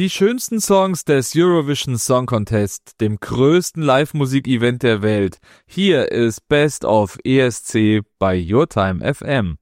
Die schönsten Songs des Eurovision Song Contest, dem größten Live-Musik-Event der Welt. Hier ist Best of ESC bei Your Time FM.